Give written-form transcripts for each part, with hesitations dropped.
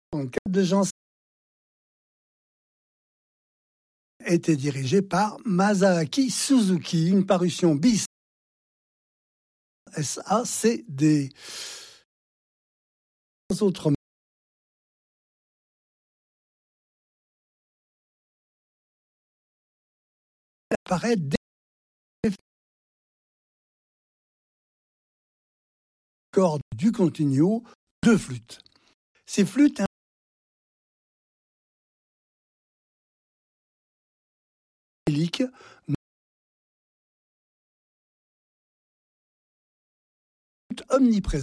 en cas de Jean était dirigé par Masaaki Suzuki, une parution bis SACD. Autres apparaît dès cordes du continuo, 2 flûtes. Ces flûtes omniprésente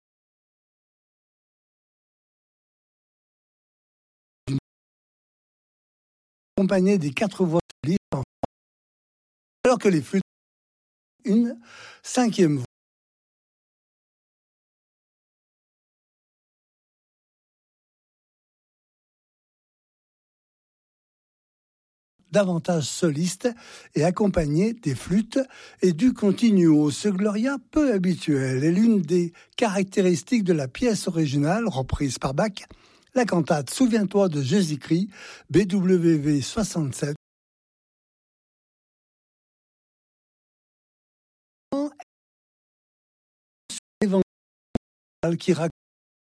accompagnée des 4 voix solistes, alors que les flûtes une 5e voix. Davantage soliste et accompagné des flûtes et du continuo. Ce Gloria peu habituel est l'une des caractéristiques de la pièce originale reprise par Bach, la cantate Souviens-toi de Jésus-Christ, BWV 67. Qui raconte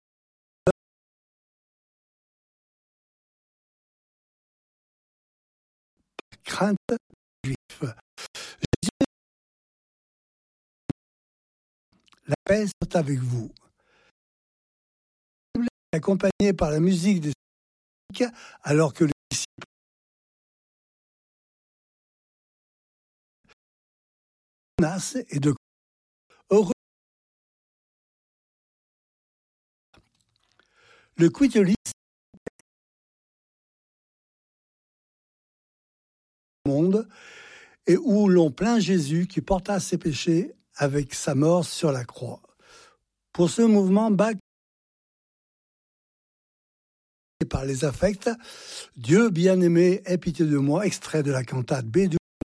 crainte juive. Jésus, la paix soit avec vous. Accompagné par la musique des alors que les disciples menacent et de heureux. Le Quitolis monde et où l'on plaint Jésus qui porta ses péchés avec sa mort sur la croix. Pour ce mouvement, Bach par les affects, Dieu bien-aimé, aie pitié de moi, extrait de la cantate B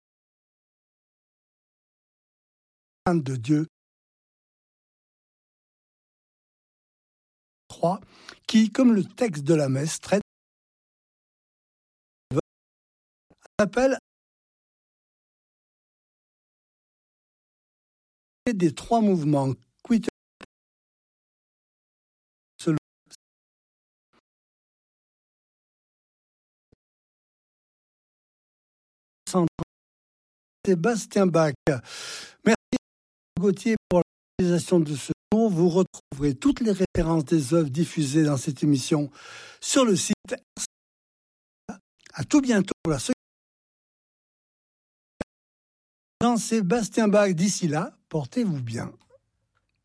de Dieu 3, qui, comme le texte de la messe, traite appelle des 3 mouvements quitolis Sébastien Bach. Merci Gauthier pour la réalisation de ce jour. Vous retrouverez toutes les références des œuvres diffusées dans cette émission sur le site. À tout bientôt pour la seconde. Jean-Sébastien Bach, d'ici là, portez-vous bien.